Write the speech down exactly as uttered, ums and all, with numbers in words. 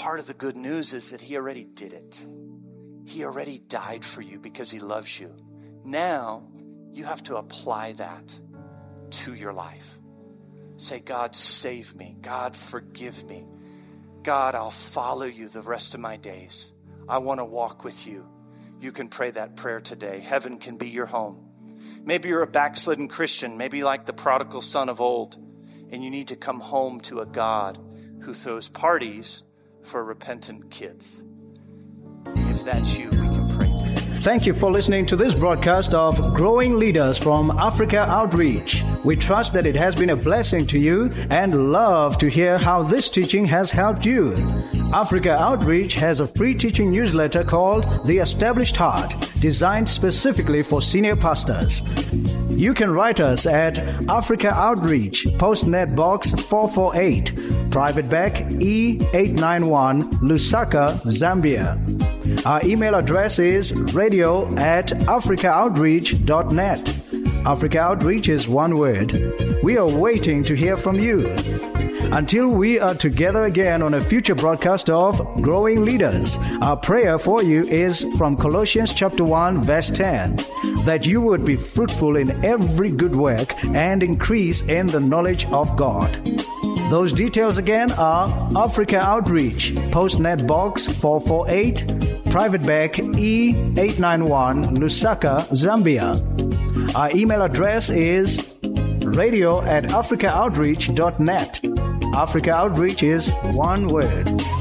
part of the good news is that he already did it. He already died for you because he loves you. Now, you have to apply that to your life. Say, God, save me. God, forgive me. God, I'll follow you the rest of my days. I want to walk with you. You can pray that prayer today. Heaven can be your home. Maybe you're a backslidden Christian, maybe like the prodigal son of old, and you need to come home to a God who throws parties for repentant kids. If that's you, we can pray today. Thank you for listening to this broadcast of Growing Leaders from Africa Outreach. We trust that it has been a blessing to you and love to hear how this teaching has helped you. Africa Outreach has a free teaching newsletter called The Established Heart, designed specifically for senior pastors. You can write us at Africa Outreach, Postnet Box four forty-eight, Private Bag E eight nine one, Lusaka, Zambia. Our email address is radio at africa outreach dot net. Africa Outreach is one word. We are waiting to hear from you. Until we are together again on a future broadcast of Growing Leaders, our prayer for you is from Colossians chapter one, verse ten, that you would be fruitful in every good work and increase in the knowledge of God. Those details again are Africa Outreach, Postnet Box four forty-eight, Private Bag E eight nine one, Lusaka, Zambia. Our email address is radio at africa outreach dot net. Africa Outreach is one word.